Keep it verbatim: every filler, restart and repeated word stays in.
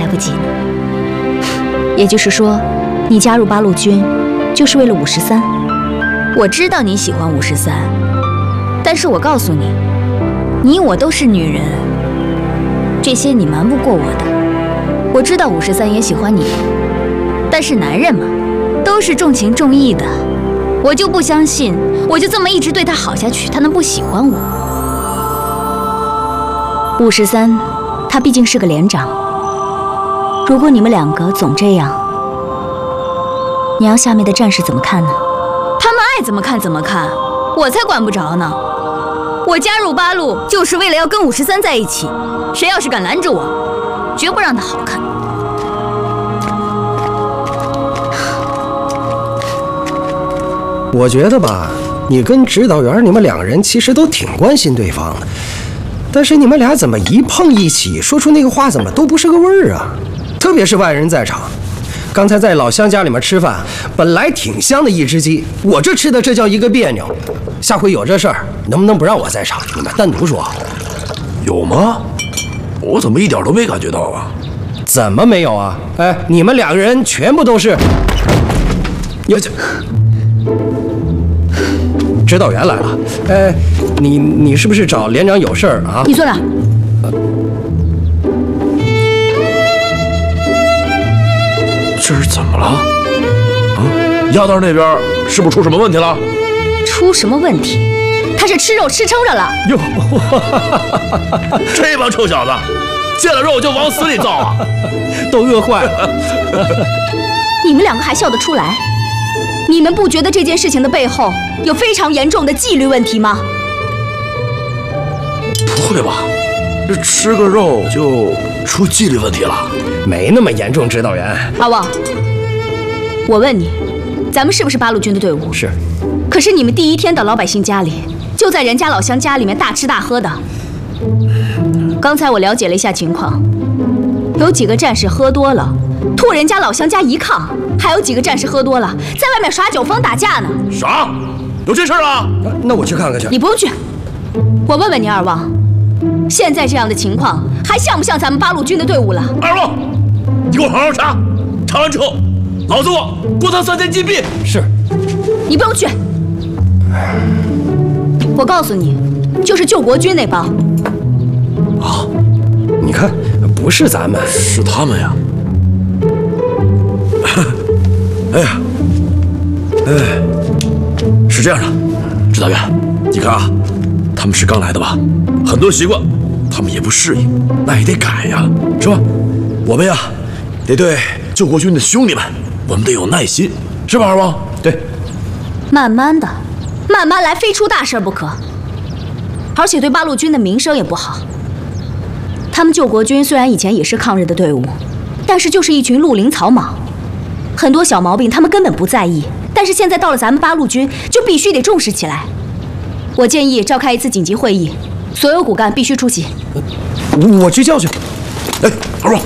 不及呢。也就是说，你加入八路军，就是为了五十三？我知道你喜欢五十三，但是我告诉你，你我都是女人，这些你瞒不过我的。我知道五十三也喜欢你，但是男人嘛，都是重情重义的。我就不相信，我就这么一直对他好下去，他能不喜欢我？五十三，他毕竟是个连长。如果你们两个总这样，你要下面的战士怎么看呢？他们爱怎么看怎么看，我才管不着呢。我加入八路就是为了要跟五十三在一起，谁要是敢拦着我，绝不让他好看。 我觉得吧，你跟指导员你们两个人其实都挺关心对方的，但是你们俩怎么一碰一起，说出那个话怎么都不是个味儿啊？特别是外人在场。刚才在老乡家里面吃饭，本来挺香的一只鸡，我这吃的这叫一个别扭。下回有这事儿，能不能不让我在场？你们单独说。 有吗？我怎么一点都没感觉到啊？ 怎么没有啊？哎，你们两个人全部都是。有这。指导员来了，哎，你你是不是找连长有事儿啊？ 你坐哪？呃、 这是怎么了？啊，丫头那边是不是出什么问题了？ 出什么问题？他是吃肉吃撑着了。 哟，这帮臭小子，见了肉就往死里造啊， 都饿坏了。 你们两个还笑得出来？你们不觉得这件事情的背后有非常严重的纪律问题吗？ 不会吧，这吃个肉就出纪律问题了？ 没那么严重，指导员。 阿旺，我问你，咱们是不是八路军的队伍？ 是。 可是你们第一天到老百姓家里，就在人家老乡家里面大吃大喝的。刚才我了解了一下情况，有几个战士喝多了，吐人家老乡家一炕。还有几个战士喝多了，在外面耍酒疯打架呢。 啥？有这事儿啊？ 那我去看看去。 你不用去。我问问你二旺，现在这样的情况，还像不像咱们八路军的队伍了？ 二旺，你给我好好查，查完之后，老子我过他三天禁闭。 是。 你不用去。我告诉你，就是救国军那帮。 啊，你看，不是咱们， 是他们呀。哎呀，哎，是这样的，指导员，你看啊，他们是刚来的吧？很多习惯，他们也不适应，那也得改呀，是吧？我们呀，得对救国军的兄弟们，我们得有耐心，是吧，二旺？ 对， 慢慢的，慢慢来，非出大事不可。而且对八路军的名声也不好。他们救国军虽然以前也是抗日的队伍，但是就是一群绿林草莽。很多小毛病他们根本不在意，但是现在到了咱们八路军，就必须得重视起来。我建议召开一次紧急会议，所有骨干必须出席。 我去叫去。 哎，二旺，